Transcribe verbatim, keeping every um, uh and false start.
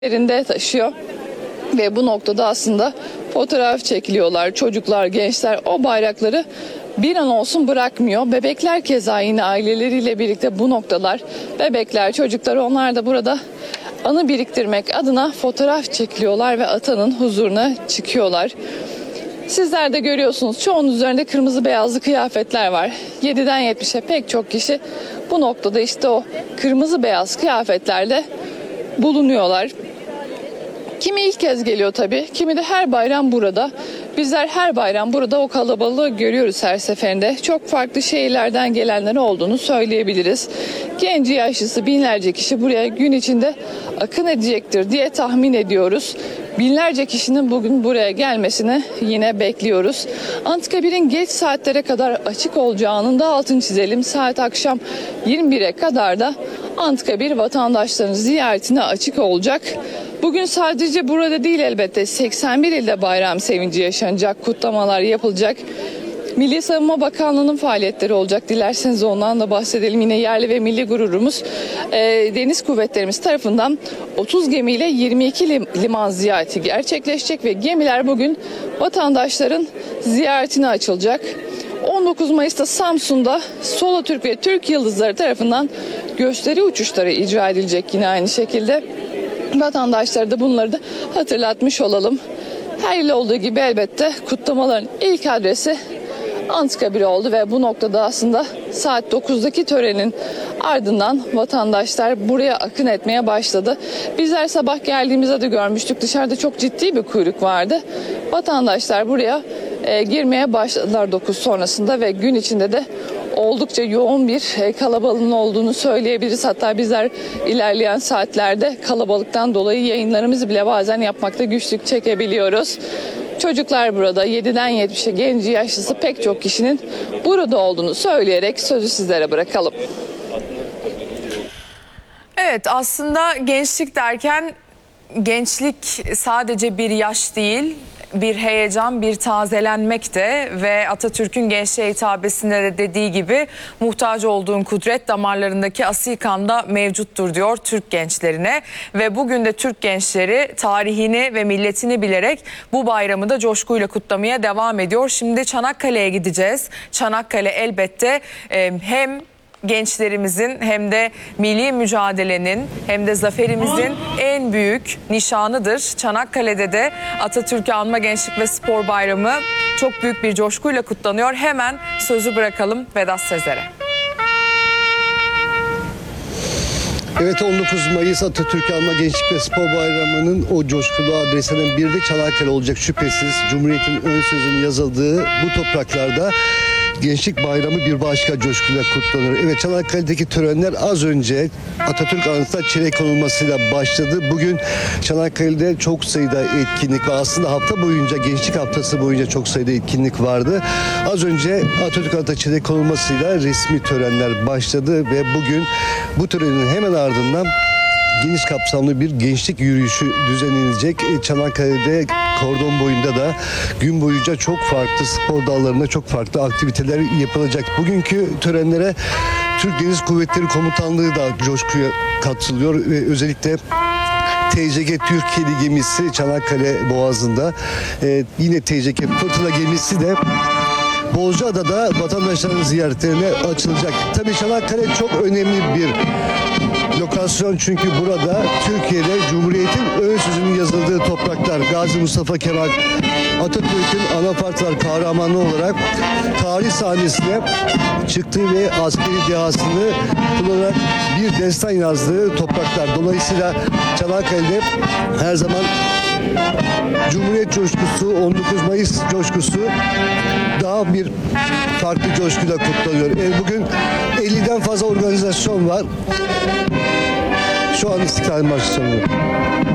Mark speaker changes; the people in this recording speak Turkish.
Speaker 1: Ellerinde taşıyor ve bu noktada aslında fotoğraf çekiliyorlar. Çocuklar, gençler o bayrakları bir an olsun bırakmıyor. Bebekler keza yine aileleriyle birlikte bu noktalar. Bebekler, çocuklar onlar da burada anı biriktirmek adına fotoğraf çekiliyorlar ve atanın huzuruna çıkıyorlar. Sizler de görüyorsunuz çoğunun üzerinde kırmızı beyazlı kıyafetler var. yediden yetmişe pek çok kişi bu noktada işte o kırmızı beyaz kıyafetlerle bulunuyorlar. Kimi ilk kez geliyor tabii, kimi de her bayram burada. Bizler her bayram burada o kalabalığı görüyoruz her seferinde. Çok farklı şehirlerden gelenler olduğunu söyleyebiliriz. Genci yaşlısı binlerce kişi buraya gün içinde akın edecektir diye tahmin ediyoruz. Binlerce kişinin bugün buraya gelmesini yine bekliyoruz. Anıtkabir'in geç saatlere kadar açık olacağının da altını çizelim. Saat akşam yirmi bire kadar da Anıtkabir vatandaşların ziyaretine açık olacak. Bugün sadece burada değil elbette seksen bir ilde bayram sevinci yaşanacak, kutlamalar yapılacak. Milli Savunma Bakanlığı'nın faaliyetleri olacak. Dilerseniz ondan da bahsedelim. Yine yerli ve milli gururumuz e, Deniz Kuvvetlerimiz tarafından otuz gemiyle yirmi iki liman ziyareti gerçekleşecek ve gemiler bugün vatandaşların ziyaretine açılacak. on dokuz Mayıs'ta Samsun'da Solatürk ve Türk Yıldızları tarafından gösteri uçuşları icra edilecek yine aynı şekilde. Vatandaşlara da bunları da hatırlatmış olalım. Her yıl olduğu gibi elbette kutlamaların ilk adresi Anıtkabir oldu ve bu noktada aslında saat dokuzdaki törenin ardından vatandaşlar buraya akın etmeye başladı. Bizler sabah geldiğimizde de görmüştük, dışarıda çok ciddi bir kuyruk vardı. Vatandaşlar buraya e, girmeye başladılar dokuz sonrasında ve gün içinde de oldukça yoğun bir kalabalığın olduğunu söyleyebiliriz. Hatta bizler ilerleyen saatlerde kalabalıktan dolayı yayınlarımızı bile bazen yapmakta güçlük çekebiliyoruz. Çocuklar burada, yediden yetmişe genci yaşlısı pek çok kişinin burada olduğunu söyleyerek sözü sizlere bırakalım.
Speaker 2: Evet, aslında gençlik derken gençlik sadece bir yaş değil, bir heyecan, bir tazelenmek de ve Atatürk'ün gençliğe hitabesinde de dediği gibi muhtaç olduğun kudret damarlarındaki asil kanda mevcuttur diyor Türk gençlerine. Ve bugün de Türk gençleri tarihini ve milletini bilerek bu bayramı da coşkuyla kutlamaya devam ediyor. Şimdi Çanakkale'ye gideceğiz. Çanakkale elbette hem gençlerimizin hem de milli mücadelenin hem de zaferimizin en büyük nişanıdır. Çanakkale'de de Atatürk'ü Anma Gençlik ve Spor Bayramı çok büyük bir coşkuyla kutlanıyor. Hemen sözü bırakalım Vedat Sezer'e.
Speaker 3: Evet, on dokuz Mayıs Atatürk Anma Gençlik ve Spor Bayramı'nın o coşkulu adresinden biri de Çanakkale olacak şüphesiz. Cumhuriyet'in ön sözünün yazıldığı bu topraklarda Gençlik Bayramı bir başka coşkuyla kutlanır. Evet, Çanakkale'deki törenler az önce Atatürk Anıtı'na çelenk konulmasıyla başladı. Bugün Çanakkale'de çok sayıda etkinlik var. Aslında hafta boyunca, Gençlik Haftası boyunca çok sayıda etkinlik vardı. Az önce Atatürk Anıtı'na çelenk konulmasıyla resmi törenler başladı ve bugün bu törenin hemen ardından geniş kapsamlı bir gençlik yürüyüşü düzenlenecek. Çanakkale'de kordon boyunda da gün boyunca çok farklı spor dallarında çok farklı aktiviteler yapılacak. Bugünkü törenlere Türk Deniz Kuvvetleri Komutanlığı da coşkuya katılıyor ve özellikle T C G Türkiye'li gemisi Çanakkale Boğazı'nda. Ee, yine T C G Fırtına gemisi de Bozcaada'da vatandaşların ziyaretlerine açılacak. Tabii Çanakkale çok önemli bir lokasyon çünkü burada Türkiye'de Cumhuriyet'in ön sözünün yazıldığı topraklar. Gazi Mustafa Kemal Atatürk'ün anafartlar kahramanı olarak tarih sahnesine çıktığı ve askeri dehasını kullanarak bir destan yazdığı topraklar. Dolayısıyla Çanakkale'de her zaman Cumhuriyet coşkusu, on dokuz Mayıs coşkusu daha bir farklı coşkuyla kutlanıyor. E, bugün elliden fazla organizasyon var. Şu an İstiklal Marşı sonunda.